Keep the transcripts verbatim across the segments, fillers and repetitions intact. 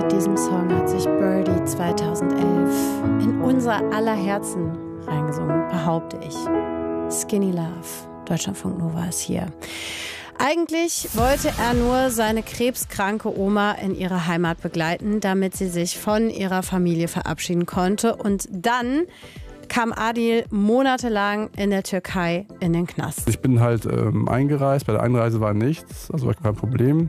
Mit diesem Song hat sich Birdie zweitausendelf in unser aller Herzen reingesungen, behaupte ich. Skinny Love, Deutschlandfunk Nova ist hier. Eigentlich wollte er nur seine krebskranke Oma in ihre Heimat begleiten, damit sie sich von ihrer Familie verabschieden konnte. Und dann kam Adil monatelang in der Türkei in den Knast. Ich bin halt ähm, eingereist, bei der Einreise war nichts, also war kein Problem.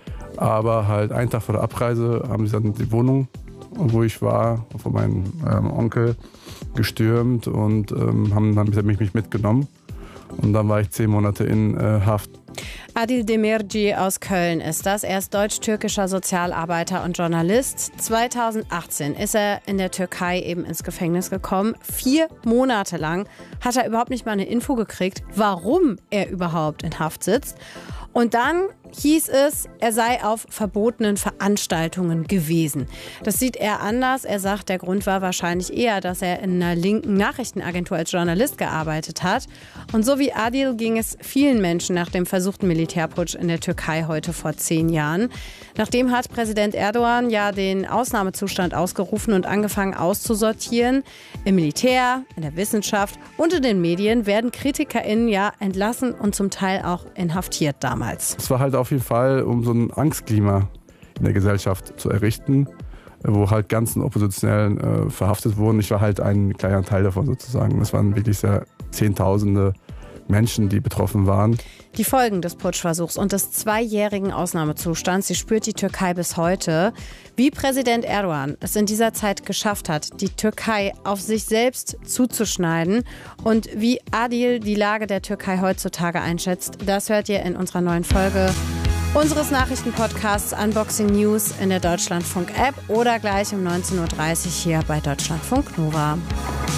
Aber halt einen Tag vor der Abreise haben sie dann die Wohnung, wo ich war, von meinem ähm, Onkel gestürmt und ähm, haben dann mich, mich mitgenommen. Und dann war ich zehn Monate in äh, Haft. Adil Demirci aus Köln ist das. Er ist deutsch-türkischer Sozialarbeiter und Journalist. zweitausendachtzehn ist er in der Türkei eben ins Gefängnis gekommen. Vier Monate lang hat er überhaupt nicht mal eine Info gekriegt, warum er überhaupt in Haft sitzt. Und dann hieß es, er sei auf verbotenen Veranstaltungen gewesen. Das sieht er anders. Er sagt, der Grund war wahrscheinlich eher, dass er in einer linken Nachrichtenagentur als Journalist gearbeitet hat. Und so wie Adil ging es vielen Menschen nach dem versuchten Militärputsch in der Türkei heute vor zehn Jahren. Nachdem hat Präsident Erdogan ja den Ausnahmezustand ausgerufen und angefangen auszusortieren. Im Militär, in der Wissenschaft und in den Medien werden KritikerInnen ja entlassen und zum Teil auch inhaftiert damals. Es war halt auf jeden Fall, um so ein Angstklima in der Gesellschaft zu errichten, wo halt ganzen Oppositionellen äh, verhaftet wurden. Ich war halt ein kleiner Teil davon sozusagen. Es waren wirklich sehr Zehntausende Menschen, die betroffen waren. Die Folgen des Putschversuchs und des zweijährigen Ausnahmezustands, die spürt die Türkei bis heute. Wie Präsident Erdogan es in dieser Zeit geschafft hat, die Türkei auf sich selbst zuzuschneiden und wie Adil die Lage der Türkei heutzutage einschätzt, das hört ihr in unserer neuen Folge unseres Nachrichtenpodcasts Unboxing News in der Deutschlandfunk-App oder gleich um neunzehn Uhr dreißig hier bei Deutschlandfunk Nova.